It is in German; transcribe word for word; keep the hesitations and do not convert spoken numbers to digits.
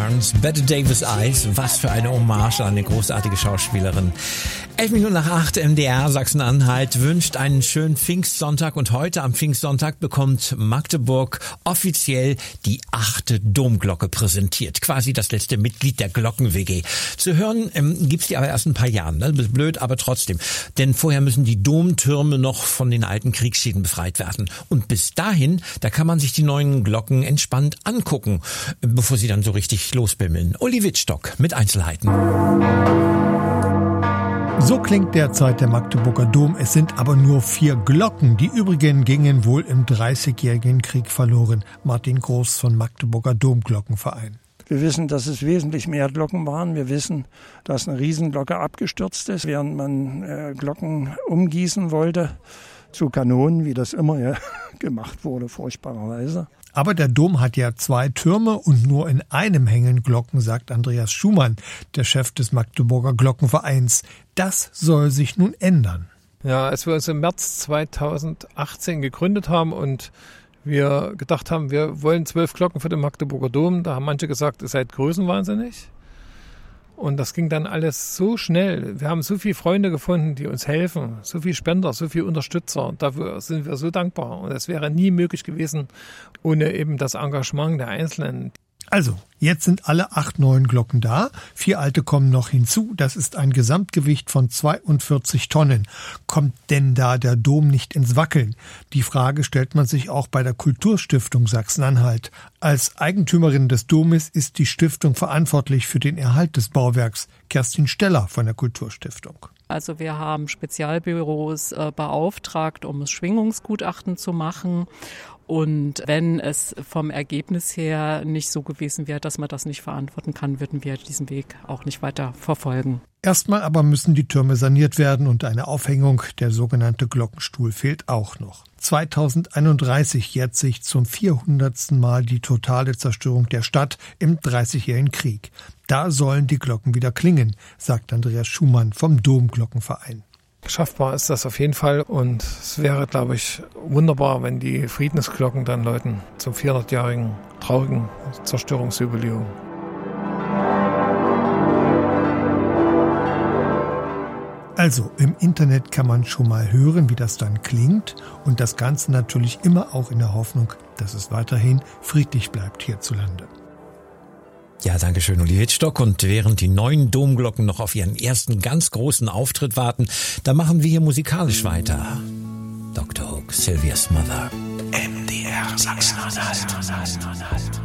Barnes, Bette Davis Eyes. Was für eine Hommage an eine großartige Schauspielerin. Elf Minuten nach acht, M D R Sachsen-Anhalt wünscht einen schönen Pfingstsonntag und heute am Pfingstsonntag bekommt Magdeburg offiziell die achte Domglocke präsentiert. Quasi das letzte Mitglied der Glocken-W G. Zu hören ähm, gibt's die aber erst ein paar Jahren. Ne? Das ist blöd, aber trotzdem. Denn vorher müssen die Domtürme noch von den alten Kriegsschäden befreit werden. Und bis dahin, da kann man sich die neuen Glocken entspannt angucken, bevor sie dann so richtig losbimmeln. Uli Wittstock mit Einzelheiten. So klingt derzeit der Magdeburger Dom. Es sind aber nur vier Glocken. Die übrigen gingen wohl im Dreißigjährigen Krieg verloren. Martin Groß von Magdeburger Domglockenverein. Wir wissen, dass es wesentlich mehr Glocken waren. Wir wissen, dass eine Riesenglocke abgestürzt ist, während man äh, Glocken umgießen wollte zu Kanonen, wie das immer ja, gemacht wurde, furchtbarerweise. Aber der Dom hat ja zwei Türme und nur in einem hängen Glocken, sagt Andreas Schumann, der Chef des Magdeburger Glockenvereins. Das soll sich nun ändern. Ja, als wir uns im März zweitausendachtzehn gegründet haben und wir gedacht haben, wir wollen zwölf Glocken für den Magdeburger Dom, da haben manche gesagt, ihr seid größenwahnsinnig. Und das ging dann alles so schnell. Wir haben so viele Freunde gefunden, die uns helfen, so viele Spender, so viele Unterstützer. Und dafür sind wir so dankbar. Und es wäre nie möglich gewesen, ohne eben das Engagement der Einzelnen. Also, jetzt sind alle acht neuen Glocken da. Vier alte kommen noch hinzu. Das ist ein Gesamtgewicht von zweiundvierzig Tonnen. Kommt denn da der Dom nicht ins Wackeln? Die Frage stellt man sich auch bei der Kulturstiftung Sachsen-Anhalt. Als Eigentümerin des Domes ist die Stiftung verantwortlich für den Erhalt des Bauwerks. Kerstin Steller von der Kulturstiftung. Also wir haben Spezialbüros äh, beauftragt, um das Schwingungsgutachten zu machen. Und wenn es vom Ergebnis her nicht so gewesen wäre, dass man das nicht verantworten kann, würden wir diesen Weg auch nicht weiter verfolgen. Erstmal aber müssen die Türme saniert werden und eine Aufhängung, der sogenannte Glockenstuhl, fehlt auch noch. zweitausendeinunddreißig jährt sich zum vierhundertsten Mal die totale Zerstörung der Stadt im Dreißigjährigen Krieg. Da sollen die Glocken wieder klingen, sagt Andreas Schumann vom Domglockenverein. Schaffbar ist das auf jeden Fall und es wäre, glaube ich, wunderbar, wenn die Friedensglocken dann läuten zum vierhundertjährigen traurigen Zerstörungsjubiläum. Also im Internet kann man schon mal hören, wie das dann klingt und das Ganze natürlich immer auch in der Hoffnung, dass es weiterhin friedlich bleibt hierzulande. Ja, danke schön, Uli Wittstock. Und während die neuen Domglocken noch auf ihren ersten ganz großen Auftritt warten, da machen wir hier musikalisch weiter. Doktor Hook, Sylvia's Mother, M D R Sachsen-Anhalt.